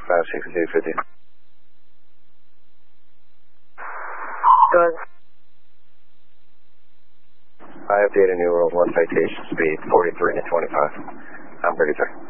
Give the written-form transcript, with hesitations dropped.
56250. Go ahead. I updated New World 1 citation speed 43 to 25. I'm ready, sir.